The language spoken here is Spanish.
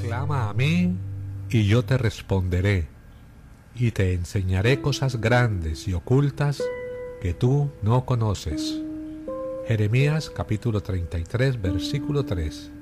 Clama a mí y yo te responderé, y te enseñaré cosas grandes y ocultas que tú no conoces. Jeremías capítulo 33, versículo 3.